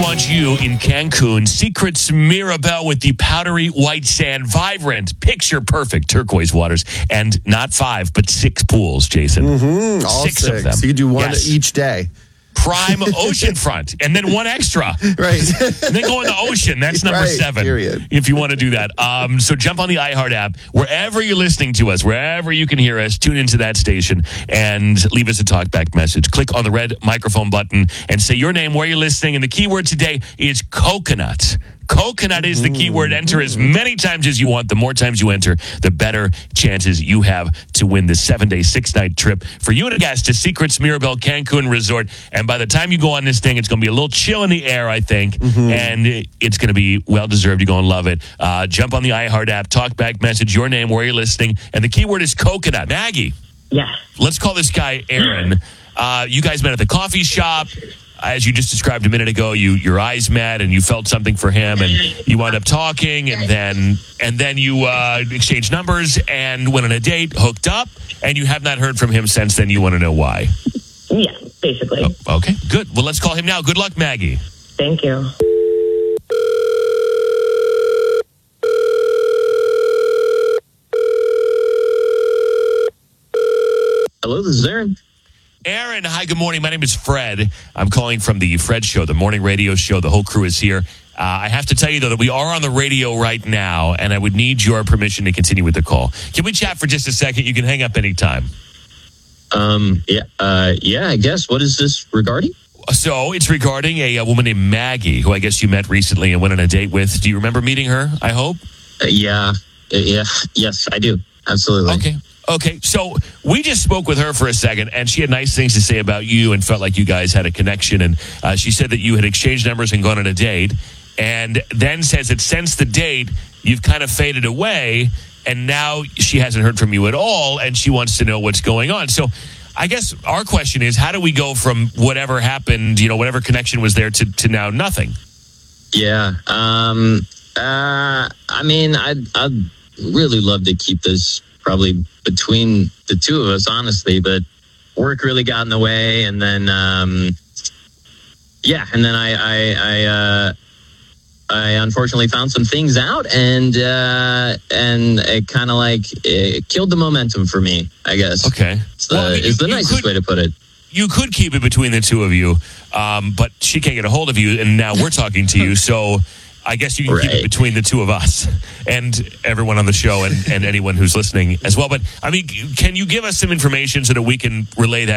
want you in Cancun. Secrets Mirabel with the powdery white sand, vibrant, picture perfect turquoise waters, and not 5 but 6 pools, Jason. All 6 of them. So you do one each day. Prime oceanfront, and then one extra. Right. And then go in the ocean. That's number 7. Period. If you want to do that. So jump on the iHeart app. Wherever you're listening to us, wherever you can hear us, tune into that station and leave us a talkback message. Click on the red microphone button and say your name, where you're listening. And the keyword today is coconut. Coconut is the keyword. Enter as many times as you want. The more times you enter, the better chances you have to win this 7-day, 6-night trip for you and a guest to Secrets Mirabel Cancun Resort. And by the time you go on this thing, it's going to be a little chill in the air, I think. And it's going to be well-deserved. You're going to love it. Jump on the iHeart app, talkback message, your name, where you're listening. And the keyword is coconut. Maggie. Yes. Let's call this guy Aaron. You guys met at the coffee shop. As you just described a minute ago, your eyes met and you felt something for him, and you wound up talking, and then you exchanged numbers and went on a date, hooked up, and you have not heard from him since then. You want to know why? Yeah, basically. Oh, okay, good. Well, let's call him now. Good luck, Maggie. Thank you. Hello, this is Aaron. Aaron, hi, good morning. My name is Fred. I'm calling from the Fred Show, the morning radio show. The whole crew is here. I have to tell you, though, that we are on the radio right now, and I would need your permission to continue with the call. Can we chat for just a second? You can hang up anytime. Yeah, I guess. What is this regarding? So it's regarding a woman named Maggie, who I guess you met recently and went on a date with. Do you remember meeting her, I hope? Yes, I do. Absolutely. Okay, so we just spoke with her for a second, and she had nice things to say about you and felt like you guys had a connection. And she said that you had exchanged numbers and gone on a date, and then says that since the date, you've kind of faded away, and now she hasn't heard from you at all, and she wants to know what's going on. So I guess our question is, how do we go from whatever happened, whatever connection was there to now nothing? Yeah. I mean, I'd really love to keep this probably between the two of us, honestly, but work really got in the way, and then I unfortunately found some things out, and it kind of it killed the momentum for me, I guess. Okay, it's the nicest way to put it. You could keep it between the two of you, but she can't get a hold of you, and now we're talking to you, so I guess you can keep it between the two of us and everyone on the show and anyone who's listening as well. But, I mean, can you give us some information so that we can relay that